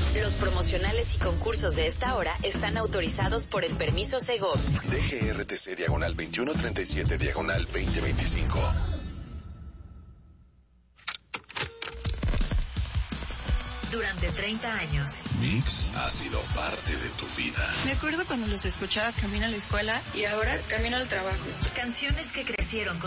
Los promocionales y concursos de esta hora están autorizados por el permiso Segov. DGRTC diagonal 2137 diagonal 2025. Durante 30 años. Mix ha sido parte de tu vida. Me acuerdo cuando los escuchaba camino a la escuela y ahora camino al trabajo. Canciones que crecieron con